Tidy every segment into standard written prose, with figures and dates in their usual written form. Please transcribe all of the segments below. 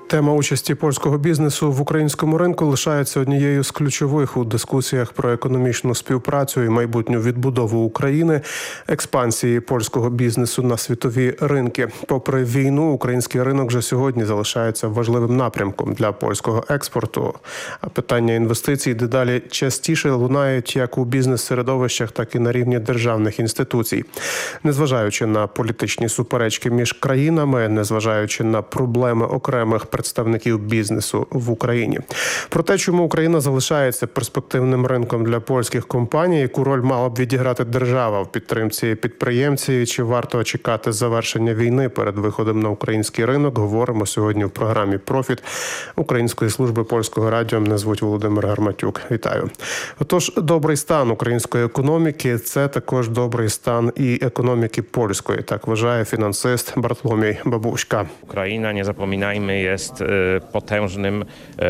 Тема участі польського бізнесу в українському ринку лишається однією з ключових у дискусіях про економічну співпрацю і майбутню відбудову України, експансії польського бізнесу на світові ринки. Попри війну, український ринок вже сьогодні залишається важливим напрямком для польського експорту. А питання інвестицій дедалі частіше лунають як у бізнес-середовищах, так і на рівні державних інституцій. Незважаючи на політичні суперечки між країнами, незважаючи на проблеми окремих представників бізнесу в Україні. Про те, чому Україна залишається перспективним ринком для польських компаній, яку роль мала б відіграти держава в підтримці підприємців, чи варто чекати завершення війни перед виходом на український ринок, говоримо сьогодні в програмі «Профіт» Української служби польського радіо. Мене звуть Володимир Гарматюк. Вітаю. Отож, добрий стан української економіки – це також добрий стан і економіки польської. Так вважає фінансист Bartłomiej Babuśka. Україна, не запам'ятаємо, є потужним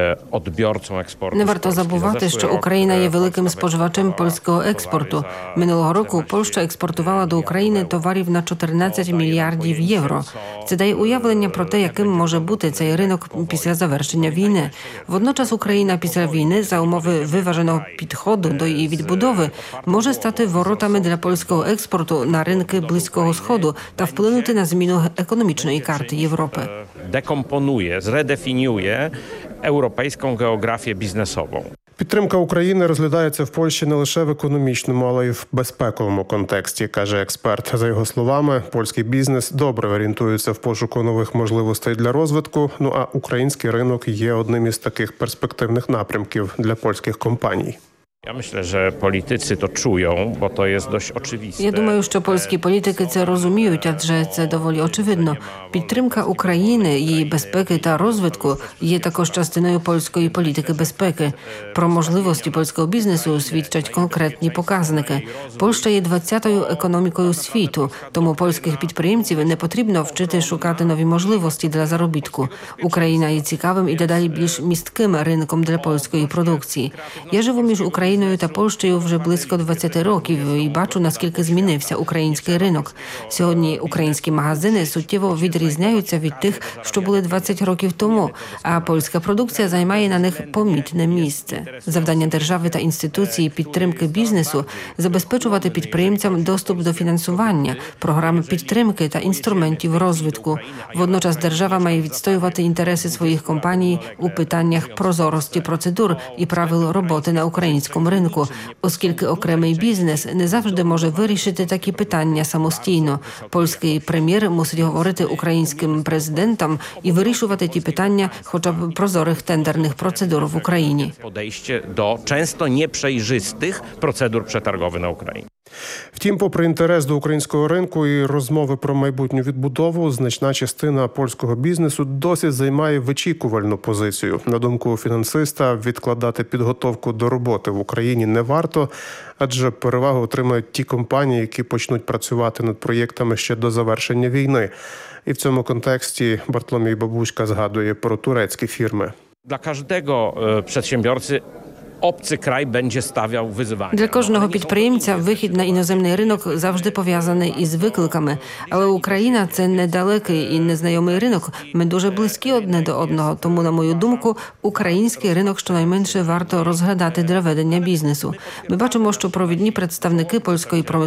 odbiorcą експорту. Не варто забувати, що Україна є великим споживачем польського експорту. Минулого року Польща експортувала до України товарів на 14 мільярдів євро. Це дає уявлення про те, яким може бути цей ринок після завершення війни. Водночас Україна після війни за умови виваженого підходу до її відбудови може стати воротами для польського експорту на ринки Близького Сходу та вплинути на зміну економічної карти Європи. Декомпонує, зредефінює європейську географію бізнесову. Підтримка України розглядається в Польщі не лише в економічному, але й в безпековому контексті, каже експерт. За його словами, польський бізнес добре орієнтується в пошуку нових можливостей для розвитку, а український ринок є одним із таких перспективних напрямків для польських компаній. Я myślę, że politycy to czują, bo to jest dość oczywiste. Я думаю, що польські політики це розуміють, адже це доволі очевидно. Підтримка України, її безпеки та розвитку є також частиною польської політики безпеки. Про можливості польського бізнесу свідчать конкретні показники. Польща є 20-ю економікою світу, тому польських підприємців не потрібно вчити шукати нові можливості для заробітку. Україна є цікавим і дедалі більш містким ринком для польської продукції. Я живу між Україною та Польщею вже близько 20 років і бачу, наскільки змінився український ринок. Сьогодні українські магазини суттєво відрізняються від тих, що були 20 років тому, а польська продукція займає на них помітне місце. Завдання держави та інституції підтримки бізнесу – забезпечувати підприємцям доступ до фінансування, програми підтримки та інструментів розвитку. Водночас держава має відстоювати інтереси своїх компаній у питаннях прозорості процедур і правил роботи на українському ринку, оскільки окремий бізнес не завжди може вирішити такі питання самостійно. Польський прем'єр мусить говорити українським президентам і вирішувати ті питання хоча б прозорих тендерних процедур в Україні. Podejście do często nieprzejrzystych procedur przetargowych na Ukrainie. Втім, попри інтерес до українського ринку і розмови про майбутню відбудову, значна частина польського бізнесу досі займає вичікувальну позицію. На думку фінансиста, відкладати підготовку до роботи в Україні не варто, адже перевагу отримають ті компанії, які почнуть працювати над проєктами ще до завершення війни. І в цьому контексті Bartłomiej Babuśka згадує про турецькі фірми. Dla każdego przedsiębiorcy obcy kraj będzie stawiał wyzwania. Для кожного підприємця вихід на іноземний ринок завжди пов'язаний із викликами. Але Україна – це недалекий і незнайомий ринок. Ми дуже близькі одне до одного. Тому, на мою думку, український ринок щонайменше варто розглядати для ведення бізнесу. Ми бачимо, що провідні представники польської промисловості